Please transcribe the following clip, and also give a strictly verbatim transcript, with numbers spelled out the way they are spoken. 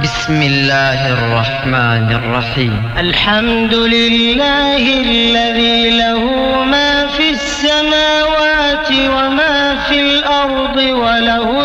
بسم الله الرحمن الرحيم. الحمد لله الذي له ما في السماوات وما في الأرض وله